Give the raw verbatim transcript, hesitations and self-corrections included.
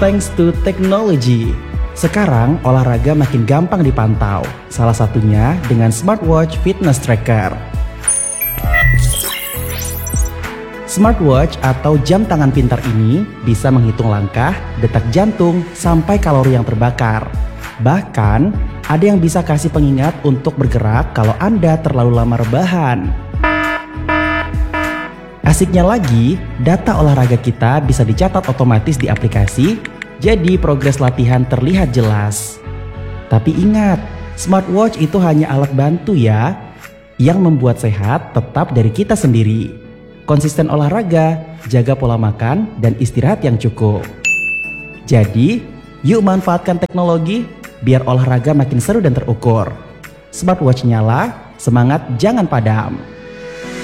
thanks to technology. Sekarang olahraga makin gampang dipantau, salah satunya dengan smartwatch fitness tracker. Smartwatch atau jam tangan pintar ini bisa menghitung langkah, detak jantung, sampai kalori yang terbakar. Bahkan, ada yang bisa kasih pengingat untuk bergerak kalau Anda terlalu lama rebahan. Asiknya lagi, data olahraga kita bisa dicatat otomatis di aplikasi, jadi progres latihan terlihat jelas. Tapi ingat, smartwatch itu hanya alat bantu ya. Yang membuat sehat tetap dari kita sendiri. Konsisten olahraga, jaga pola makan, dan istirahat yang cukup. Jadi, yuk manfaatkan teknologi biar olahraga makin seru dan terukur. Smartwatch nyala, semangat jangan padam.